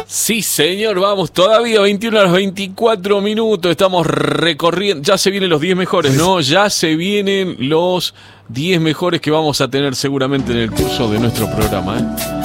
Sí, señor, vamos, todavía 21:24. Estamos recorriendo, ya se vienen los 10 mejores, ¿no? Ya se vienen los 10 mejores que vamos a tener seguramente en el curso de nuestro programa, ¿eh?